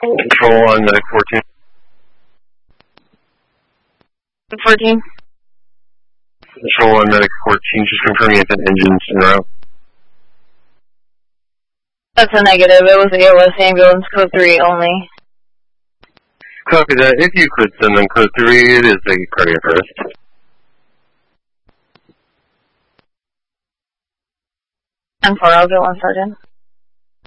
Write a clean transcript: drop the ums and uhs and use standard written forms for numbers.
Control on medic 14. 14. Control on medic 14, just confirming it's an engine en route. That's a negative. It was ALS ambulance code 3 only. Copy that. If you could send them code 3, it is a cardiac arrest. 10-4, I'll get one, Sergeant.